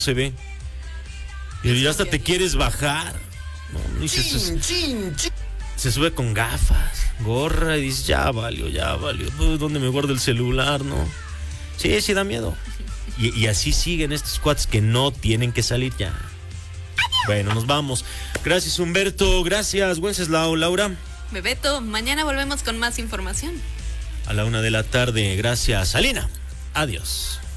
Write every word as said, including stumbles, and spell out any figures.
se ve. Y hasta te quieres bajar. No, y se, se, se sube con gafas, gorra y dices, ya valió, ya valió. ¿Dónde me guardo el celular, no? Sí, sí da miedo. Y, y así siguen estos cuates que no tienen que salir ya. Bueno, nos vamos. Gracias, Humberto. Gracias, Wenceslao. Laura. Bebeto, mañana volvemos con más información. A la una de la tarde. Gracias, Alina. Adiós.